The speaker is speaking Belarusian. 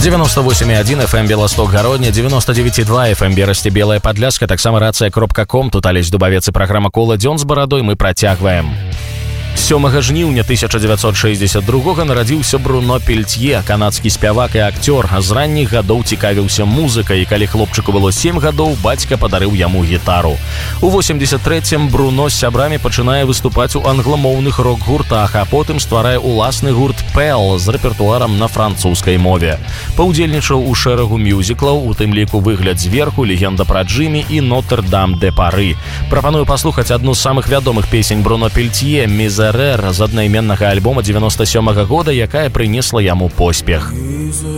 98,1 FM Белосток Гародня, 99,2 FM Берасці Белая Падляшка, таксама рацыя.ком. Тут Алесь Дубавец і праграма «Кола дзён з барадой». Мы працягваем. 7 жніўня 1962 нарадзіўся Бруно Пельтье, канадскі спявак і акцёр. З ранніх гадоў цікавіўся музыкай, і калі хлопчыку было 7 гадоў, бацька падарыў яму гітару. У 83-м Бруно з сябрамі пачынае выступаць у англамоўных рок-гуртах, а потым стварае уласны гурт «Пэл» з рэпертуарам на французскай мове. Паўдзельнічаў у шэрагу мюзіклаў, у тым ліку «Выгляд зверху», «Легенда пра Джимі» і «Нотр-Дам де Пары». Прапаную паслухаць адну з самых вядомых песень Бруно Пельтье «Мизерер» з аднайменнага альбома 97-го года, якая прынесла яму поспех.